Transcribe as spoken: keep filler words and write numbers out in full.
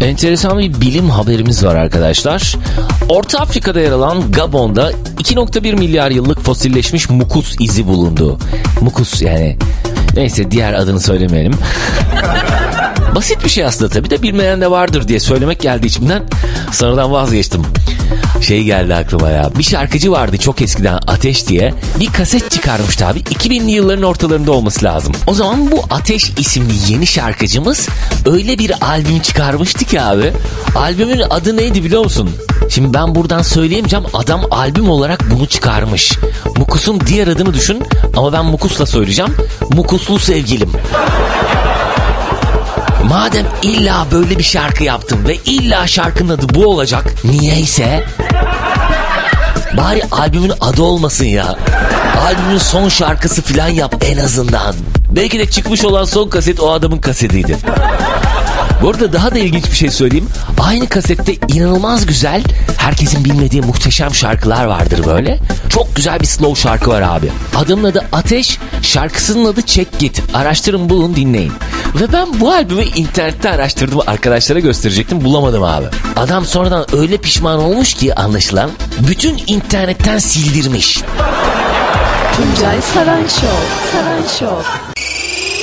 Enteresan bir bilim haberimiz var arkadaşlar. Orta Afrika'da yer alan Gabon'da iki nokta bir milyar yıllık fosilleşmiş mukus izi bulundu. Mukus yani. Neyse, diğer adını söylemeyelim. Basit bir şey aslında tabii de, bilmeyen de vardır diye söylemek geldi içimden. Sonradan vazgeçtim. Şey geldi aklıma ya. Bir şarkıcı vardı çok eskiden, Ateş diye. Bir kaset çıkarmıştı abi. iki binli yılların ortalarında olması lazım. O zaman bu Ateş isimli yeni şarkıcımız öyle bir albüm çıkarmıştı ki abi. Albümün adı neydi biliyor musun? Şimdi ben buradan söyleyemeyeceğim. Adam albüm olarak bunu çıkarmış. Mukus'un diğer adını düşün. Ama ben Mukus'la söyleyeceğim. Mukuslu Sevgilim. Madem illa böyle bir şarkı yaptım ve illa şarkının adı bu olacak, niyeyse bari albümün adı olmasın ya. Albümün son şarkısı falan yap en azından. Belki de çıkmış olan son kaset o adamın kasetiydi. Bu arada daha da ilginç bir şey söyleyeyim. Aynı kasette inanılmaz güzel, herkesin bilmediği muhteşem şarkılar vardır böyle. Çok güzel bir slow şarkı var abi. Adamın adı Ateş, şarkısının adı Çek Git. Araştırın, bulun, dinleyin. Ve ben bu albümü internette araştırdım, arkadaşlara gösterecektim, bulamadım abi. Adam sonradan öyle pişman olmuş ki anlaşılan bütün internetten sildirmiş. Tuncay Saran Show. Saran Show.